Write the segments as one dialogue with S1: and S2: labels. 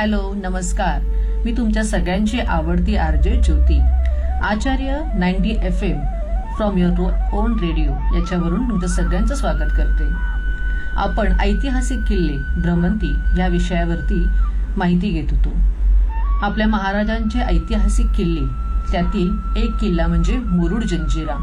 S1: Hello, नमस्कार. मी तुमच्या सगळ्यांची आवडती RJ Jyoti, Acharya 90 FM from your on radio याच्यावरून तुमचं सगळ्यांचं स्वागत करते. आपण ऐतिहासिक किल्ले भ्रमंती या विषयावरती माहिती घेत होतो. आपल्या महाराजांचे ऐतिहासिक किल्ले, त्यातील एक किल्ला म्हणजे मुरुड जंजिरा.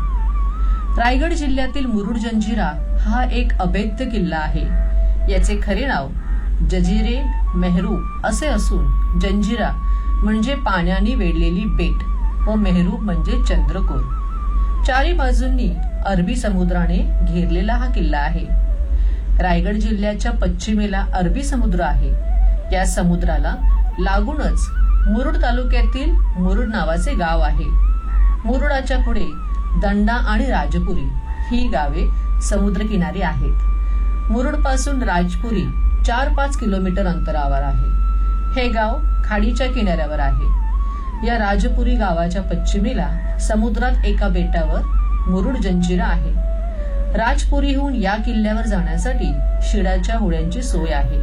S1: रायगड जिल्ह्यातील मुरुड जंजिरा हा एक अभेद्य किल्ला आहे. याचे खरे नाव जजिरे मेहरू असे असून जंजिरा म्हणजे पाण्याने वेढलेली बेट व मेहरू म्हणजे चंद्रकोर. चारी बाजूंनी अरबी समुद्राने घेरलेला हा किल्ला आहे. रायगड जिल्ह्याच्या पश्चिमेला अरबी समुद्र आहे. या समुद्राला लागूनच मुरुड तालुक्यातील मुरुड नावाचे गाव आहे. मुरुडाच्या पुढे दंडा आणि राजपुरी ही गावे समुद्रकिनारी आहेत. मुरुड पासून राजपुरी 4-5 किलोमीटर अंतरावर आहे. हे गाव खाडीच्या किनाऱ्यावर आहे. या राजपुरी गावाच्या पश्चिमेला समुद्रात एका बेटावर मुरुड जंजिरा आहे. राजपुरीहून या किल्ल्यावर जाण्यासाठी शिडाच्या होड्यांची सोय आहे.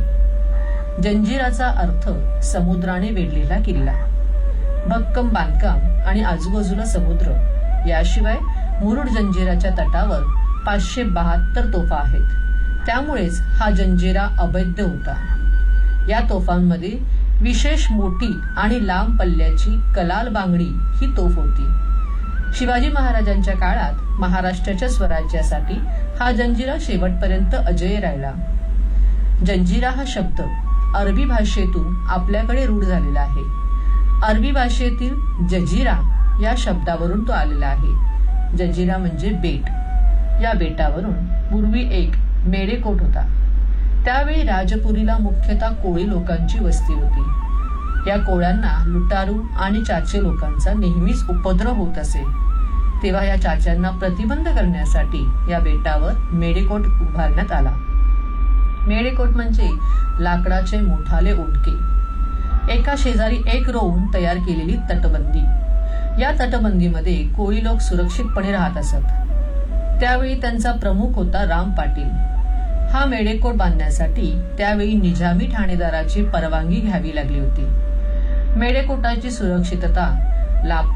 S1: जंजिराचा अर्थ समुद्राने वेढलेला किल्ला. भक्कम बांधकाम आणि आजूबाजूला समुद्र. याशिवाय मुरुड जंजिराच्या तटावर 572 तोफा आहेत. त्यामुळेच हा जंजिरा अभेद्य होता. या तोफांमध्ये विशेष मोठी आणि लांब पल्ल्याची कलाल बांगडी ही तोफ होती. शिवाजी महाराजांच्या काळात महाराष्ट्राच्या स्वराज्यासाठी हा जंजिरा शेवटपर्यंत अजेय राहिला. जंजिरा हा शब्द अरबी भाषेतून आपल्याकडे रूढ झालेला आहे. अरबी भाषेतील जजिरा या शब्दावरून तो आलेला आहे. जजिरा म्हणजे बेट. या बेटावरून पूर्वी एक मेढेकोट होता. त्यावेळी राजपुरीला मुख्यतः कोळी लोकांची वस्ती होती. या कोळ्यांना लुटारू आणि चाचे लोकांचा नेहमीच उपद्रव होत असे. तेव्हा या चाच्यांना प्रतिबंध करण्यासाठी या बेटावर मेढेकोट उभारण्यात आला. मेढेकोट म्हणजे लाकडाचे मोठाले ओटके. एका शेजारी एक रोवून तयार केलेली तटबंदी. या तटबंदीमध्ये कोळी लोक सुरक्षितपणे राहत असत. त्यावेळी त्यांचा प्रमुख होता राम पाटील. हा मेढेकोट बांधण्यासाठी त्यावेळी निजामी ठाणेदाराची परवानगी घ्यावी लागली होती. मेढेकोटाची सुरक्षितता